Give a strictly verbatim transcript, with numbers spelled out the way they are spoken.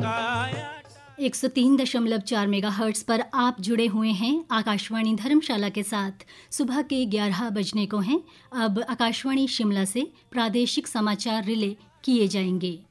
एक सौ तीन दशमलव चार मेगा हर्ट्ज पर आप जुड़े हुए हैं आकाशवाणी धर्मशाला के साथ। सुबह के ग्यारह बजने को हैं। अब आकाशवाणी शिमला से प्रादेशिक समाचार रिले किए जाएंगे।